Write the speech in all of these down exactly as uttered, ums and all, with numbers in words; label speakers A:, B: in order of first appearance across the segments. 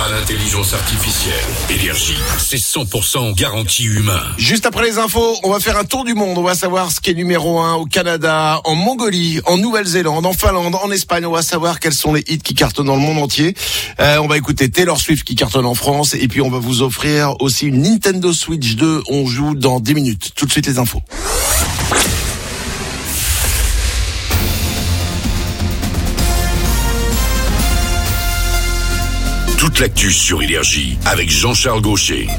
A: à l'intelligence artificielle. Énergie, c'est cent pour cent garantie humain.
B: Juste après les infos, on va faire un tour du monde. On va savoir ce qui est numéro un au Canada, en Mongolie, en Nouvelle-Zélande, en Finlande, en Espagne. On va savoir quels sont les hits qui cartonnent dans le monde entier. Euh, on va écouter Taylor Swift qui cartonne en France. Et puis on va vous offrir aussi une Nintendo Switch deux. On joue dans dix minutes. Tout de suite les infos.
A: Toute l'actu sur Énergie avec Jean-Charles Gaucher.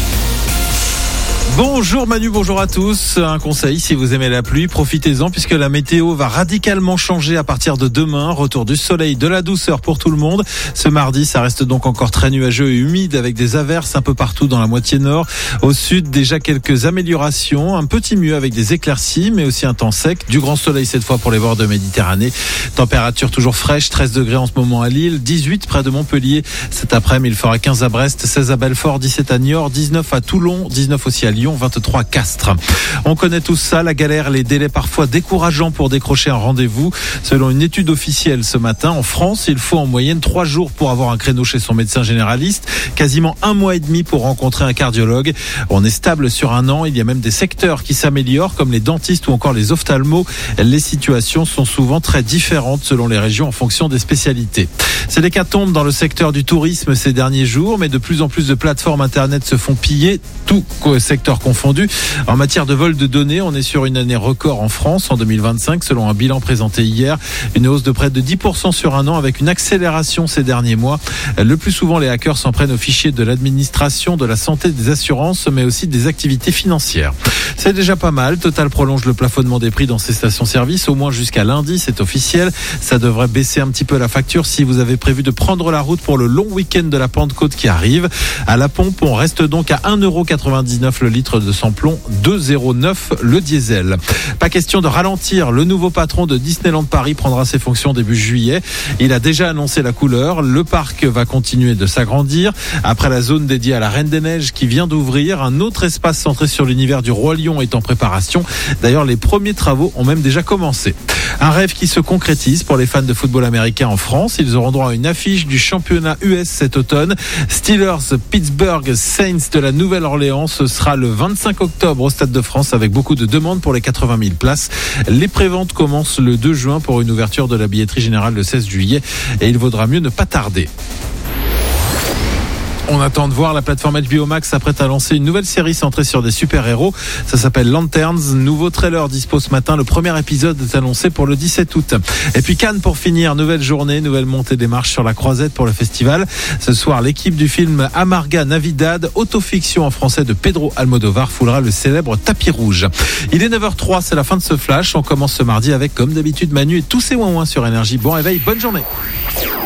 C: Bonjour Manu, bonjour à tous. Un conseil, si vous aimez la pluie, profitez-en puisque la météo va radicalement changer à partir de demain. Retour du soleil, de la douceur pour tout le monde. Ce mardi, ça reste donc encore très nuageux et humide avec des averses un peu partout dans la moitié nord. Au sud, déjà quelques améliorations. Un petit mieux avec des éclaircies, mais aussi un temps sec. Du grand soleil cette fois pour les bords de Méditerranée. Température toujours fraîche, treize degrés en ce moment à Lille, dix-huit près de Montpellier. Cet après-midi, il fera quinze à Brest, seize à Belfort, dix-sept à Niort, dix-neuf à Toulon, dix-neuf aussi à Lyon, vingt-trois à Castres. On connaît tout ça, la galère, les délais parfois décourageants pour décrocher un rendez-vous. Selon une étude officielle ce matin, en France, il faut en moyenne trois jours pour avoir un créneau chez son médecin généraliste, quasiment un mois et demi pour rencontrer un cardiologue. On est stable sur un an, il y a même des secteurs qui s'améliorent comme les dentistes ou encore les ophtalmos. Les situations sont souvent très différentes selon les régions en fonction des spécialités. C'est l'hécatombe dans le secteur du tourisme ces derniers jours, mais de plus en plus de plateformes internet se font piller, tout secteur confondu. En matière de vol de données, on est sur une année record en France en deux mille vingt-cinq, selon un bilan présenté hier. Une hausse de près de dix pour cent sur un an avec une accélération ces derniers mois. Le plus souvent, les hackers s'en prennent aux fichiers de l'administration, de la santé, des assurances, mais aussi des activités financières. C'est déjà pas mal. Total prolonge le plafonnement des prix dans ses stations-service, au moins jusqu'à lundi, c'est officiel. Ça devrait baisser un petit peu la facture si vous avez prévu de prendre la route pour le long week-end de la Pentecôte qui arrive. À la pompe, on reste donc à un euro quatre-vingt-dix-neuf le litre de samplon, deux euros zéro neuf le diesel. Pas question de ralentir. Le nouveau patron de Disneyland Paris prendra ses fonctions début juillet. Il a déjà annoncé la couleur. Le parc va continuer de s'agrandir. Après la zone dédiée à la Reine des Neiges qui vient d'ouvrir, un autre espace centré sur l'univers du Roi Lion est en préparation. D'ailleurs, les premiers travaux ont même déjà commencé. Un rêve qui se concrétise pour les fans de football américain en France. Ils auront droit à une affiche du championnat U S cet automne. Steelers, Pittsburgh, Saints de la Nouvelle-Orléans. Ce sera le vingt-cinq octobre au Stade de France avec beaucoup de demandes pour les quatre-vingt mille places. Les préventes commencent le deux juin pour une ouverture de la billetterie générale le seize juillet et il vaudra mieux ne pas tarder. On attend de voir, la plateforme H B O Max s'apprête à lancer une nouvelle série centrée sur des super-héros. Ça s'appelle Lanterns. Nouveau trailer dispo ce matin. Le premier épisode est annoncé pour le dix-sept août. Et puis Cannes pour finir. Nouvelle journée, nouvelle montée des marches sur la croisette pour le festival. Ce soir, l'équipe du film Amarga Navidad, autofiction en français de Pedro Almodovar, foulera le célèbre tapis rouge. Il est neuf heures zéro trois, c'est la fin de ce flash. On commence ce mardi avec, comme d'habitude, Manu et tous ses ouin-ouin sur Énergie. Bon réveil, bonne journée.